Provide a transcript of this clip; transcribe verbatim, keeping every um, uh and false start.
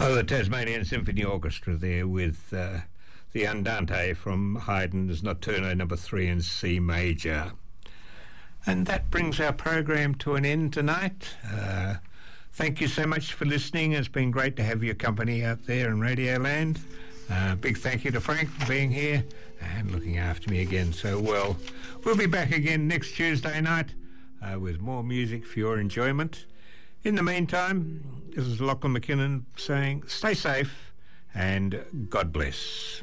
Oh, the Tasmanian Symphony Orchestra there with uh, the Andante from Haydn's Notturno number three in C major. And that brings our program to an end tonight. Uh, thank you so much for listening. It's been great to have your company out there in Radio Land. Uh, big thank you to Frank for being here and looking after me again so well. We'll be back again next Tuesday night uh, with more music for your enjoyment. In the meantime, this is Lachlan McKinnon saying stay safe and God bless.